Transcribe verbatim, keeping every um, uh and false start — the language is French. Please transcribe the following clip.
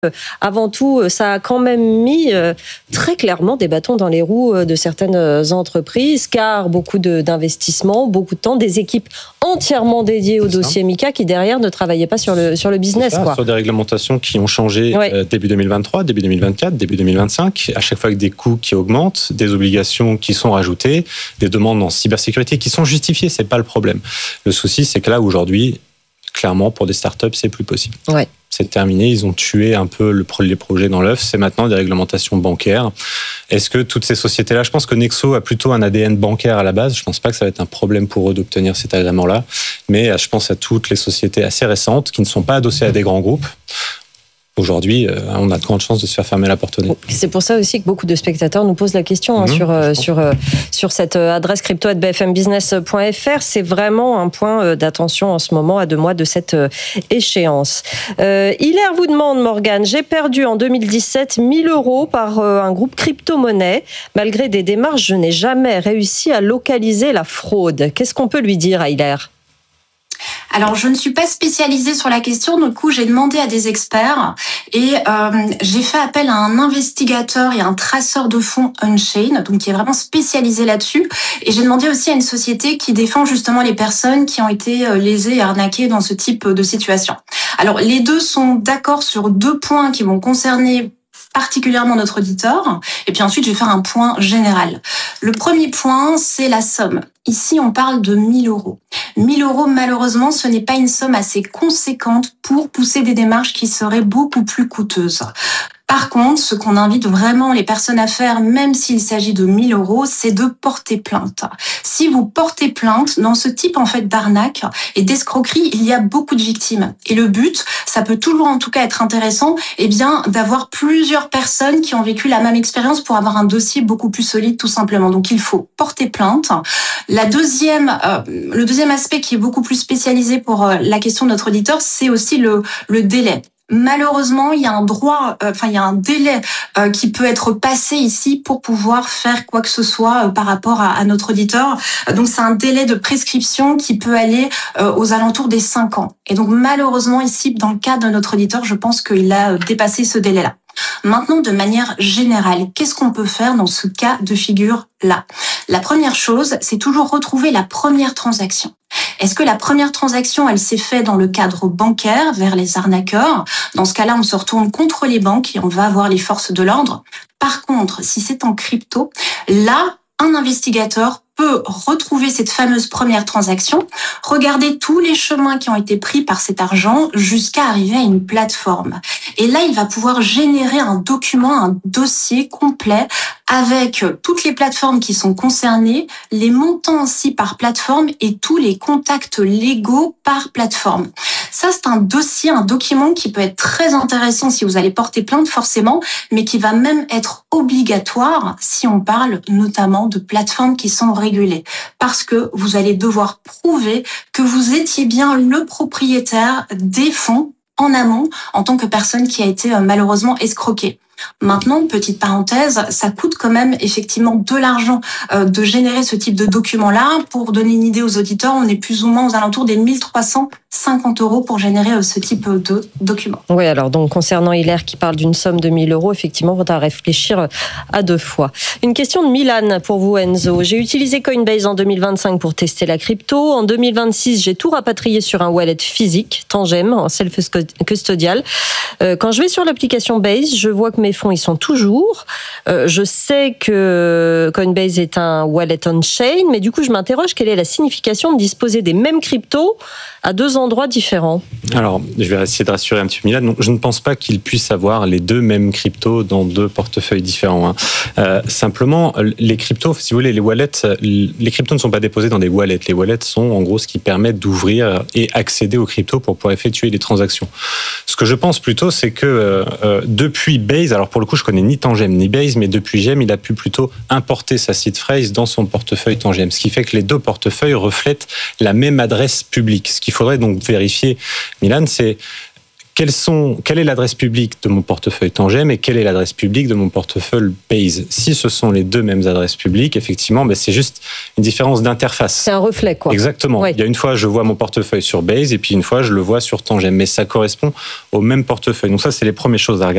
Avant tout, ça a quand même mis très clairement des bâtons dans les roues de certaines entreprises, car beaucoup de, d'investissements, beaucoup de temps, des équipes entièrement dédiées au dossier MICA qui derrière ne travaillaient pas sur le, sur le business. Ça, quoi. Sur des réglementations qui ont changé ouais. euh, début deux mille vingt-trois, début deux mille vingt-quatre, début deux mille vingt-cinq, à chaque fois avec des coûts qui augmentent, des obligations qui sont rajoutées, des demandes en cybersécurité qui sont justifiées, c'est pas le problème. Le souci, c'est que là, aujourd'hui, clairement, pour des startups, c'est plus possible. Ouais. C'est terminé, ils ont tué un peu le, les projets dans l'œuf, c'est maintenant des réglementations bancaires. Est-ce que toutes ces sociétés-là, je pense que Nexo a plutôt un A D N bancaire à la base, je ne pense pas que ça va être un problème pour eux d'obtenir cet agrément-là, mais je pense à toutes les sociétés assez récentes qui ne sont pas adossées à des grands groupes. Aujourd'hui, on a de grandes chances de se faire fermer la porte au nez. C'est pour ça aussi que beaucoup de spectateurs nous posent la question hein, mmh, sur, euh, sur, euh, sur cette adresse crypto arobase b f m business point f r. C'est vraiment un point d'attention en ce moment, à deux mois de cette échéance. Euh, Hilaire vous demande, Morgane, j'ai perdu en deux mille dix-sept mille euros par euh, un groupe crypto-monnaie. Malgré des démarches, je n'ai jamais réussi à localiser la fraude. Qu'est-ce qu'on peut lui dire à Hilaire ? Alors, je ne suis pas spécialisée sur la question, du coup, j'ai demandé à des experts et euh, j'ai fait appel à un investigateur et un traceur de fonds on-chain, donc qui est vraiment spécialisé là-dessus. Et j'ai demandé aussi à une société qui défend justement les personnes qui ont été lésées et arnaquées dans ce type de situation. Alors, les deux sont d'accord sur deux points qui vont concerner particulièrement notre auditeur. Et puis ensuite, je vais faire un point général. Le premier point, c'est la somme. Ici, on parle de mille euros. mille euros, malheureusement, ce n'est pas une somme assez conséquente pour pousser des démarches qui seraient beaucoup plus coûteuses. Par contre, ce qu'on invite vraiment les personnes à faire, même s'il s'agit de mille euros, c'est de porter plainte. Si vous portez plainte, dans ce type en fait d'arnaque et d'escroquerie, il y a beaucoup de victimes. Et le but, ça peut toujours en tout cas être intéressant, eh bien, d'avoir plusieurs personnes qui ont vécu la même expérience pour avoir un dossier beaucoup plus solide, tout simplement. Donc, il faut porter plainte. La deuxième, euh, le deuxième aspect qui est beaucoup plus spécialisé pour euh, la question de notre auditeur, c'est aussi le, le délai. Malheureusement, il y a un droit, euh, enfin il y a un délai euh, qui peut être passé ici pour pouvoir faire quoi que ce soit euh, par rapport à, à notre auditeur. Donc c'est un délai de prescription qui peut aller euh, aux alentours des cinq ans. Et donc malheureusement ici, dans le cas de notre auditeur, je pense qu'il a dépassé ce délai-là. Maintenant, de manière générale, qu'est-ce qu'on peut faire dans ce cas de figure-là ? La première chose, c'est toujours retrouver la première transaction. Est-ce que la première transaction, elle s'est faite dans le cadre bancaire vers les arnaqueurs ? Dans ce cas-là, on se retourne contre les banques et on va avoir les forces de l'ordre. Par contre, si c'est en crypto, là, un investigateur peut retrouver cette fameuse première transaction, regarder tous les chemins qui ont été pris par cet argent jusqu'à arriver à une plateforme. Et là, il va pouvoir générer un document, un dossier complet avec toutes les plateformes qui sont concernées, les montants aussi par plateforme et tous les contacts légaux par plateforme. Ça, c'est un dossier, un document qui peut être très intéressant si vous allez porter plainte forcément, mais qui va même être obligatoire si on parle notamment de plateformes qui sont régulées. Parce que vous allez devoir prouver que vous étiez bien le propriétaire des fonds en amont en tant que personne qui a été malheureusement escroquée. Maintenant, petite parenthèse, ça coûte quand même effectivement de l'argent euh, de générer ce type de document-là. Pour donner une idée aux auditeurs, on est plus ou moins aux alentours des mille trois cent cinquante euros pour générer euh, ce type de document. Oui, alors donc concernant Hilaire qui parle d'une somme de mille euros, effectivement, il faudra réfléchir à deux fois. Une question de Milan pour vous, Enzo. J'ai utilisé Coinbase en deux mille vingt-cinq pour tester la crypto. En deux mille vingt-six, j'ai tout rapatrié sur un wallet physique, Tangem, en self-custodial. Euh, quand je vais sur l'application Base, je vois que mes fonds, ils sont toujours. Euh, je sais que Coinbase est un wallet on-chain, mais du coup, je m'interroge, quelle est la signification de disposer des mêmes cryptos à deux endroits différents ? Alors, je vais essayer de rassurer un petit peu Milan. Non, je ne pense pas qu'il puisse avoir les deux mêmes cryptos dans deux portefeuilles différents. Hein. Euh, simplement, les cryptos, si vous voulez, les wallets, les cryptos ne sont pas déposés dans des wallets. Les wallets sont en gros ce qui permet d'ouvrir et accéder aux cryptos pour pouvoir effectuer des transactions. Ce que je pense plutôt, c'est que euh, depuis Base, alors pour le coup, je connais ni Tangem ni Base, mais depuis Gem, il a pu plutôt importer sa seed phrase dans son portefeuille Tangem, ce qui fait que les deux portefeuilles reflètent la même adresse publique. Ce qu'il faudrait donc vérifier, Milan, c'est quelles sont, quelle est l'adresse publique de mon portefeuille Tangem et quelle est l'adresse publique de mon portefeuille Base. Si ce sont les deux mêmes adresses publiques, effectivement, ben c'est juste une différence d'interface. C'est un reflet, quoi. Exactement. Oui. Il y a une fois, je vois mon portefeuille sur Base et puis une fois, je le vois sur Tangem. Mais ça correspond au même portefeuille. Donc ça, c'est les premières choses à regarder.